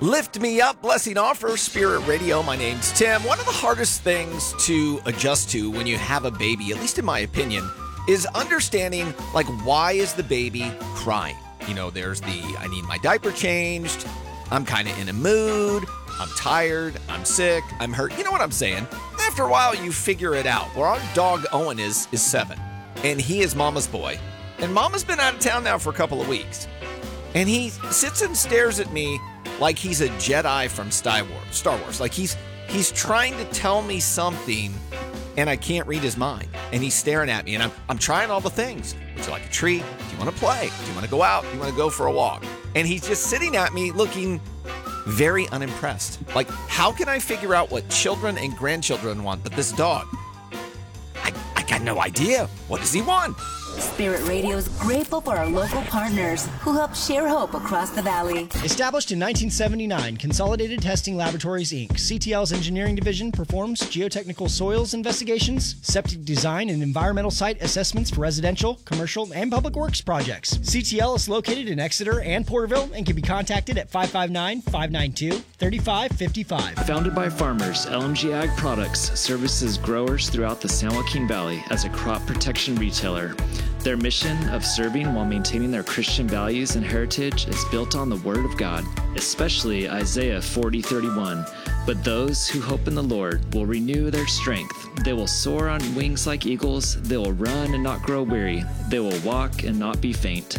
Lift me up, blessing offer, Spirit Radio. My name's Tim. One of the hardest things to adjust to when you have a baby, at least in my opinion, is understanding, like, why is the baby crying? You know, there's I need my diaper changed, I'm kind of in a mood, I'm tired, I'm sick, I'm hurt. You know what I'm saying? After a while, you figure it out. Well, our dog Owen is 7, and he is Mama's boy. And Mama's been out of town now for a couple of weeks. And he sits and stares at me like he's a Jedi from Star Wars. Like he's trying to tell me something, and I can't read his mind. And he's staring at me, and I'm trying all the things. Would you like a treat? Do you want to play? Do you want to go out? Do you want to go for a walk? And he's just sitting at me looking very unimpressed. Like, how can I figure out what children and grandchildren want, but this dog? I got no idea. What does he want? Spirit Radio is grateful for our local partners who help share hope across the valley. Established in 1979, Consolidated Testing Laboratories, Inc., CTL's engineering division performs geotechnical soils investigations, septic design, and environmental site assessments for residential, commercial, and public works projects. CTL is located in Exeter and Porterville and can be contacted at 559-592-3555. Founded by farmers, LMG Ag Products services growers throughout the San Joaquin Valley as a crop protection retailer. Their mission of serving while maintaining their Christian values and heritage is built on the Word of God, especially Isaiah 40:31. But those who hope in the Lord will renew their strength. They will soar on wings like eagles. They will run and not grow weary. They will walk and not be faint.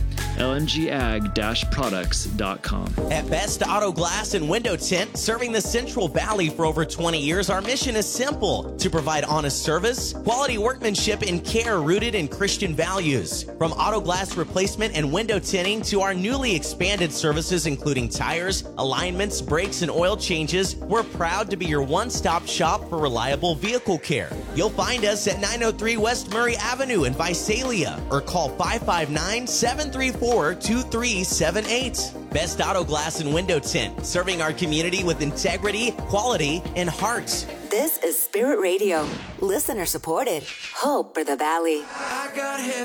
LMGAG-products.com. At Best Auto Glass and Window Tint, serving the Central Valley for over 20 years, our mission is simple: to provide honest service, quality workmanship, and care rooted in Christian values. From auto glass replacement and window tinting to our newly expanded services including tires, alignments, brakes, and oil changes, we're proud to be your one-stop shop for reliable vehicle care. You'll find us at 903 West Murray Avenue in Visalia, or call 559-734-2378. Best Auto Glass and Window Tint, serving our community with integrity, quality, and heart. This is Spirit Radio, listener supported. Hope for the valley. I got heaven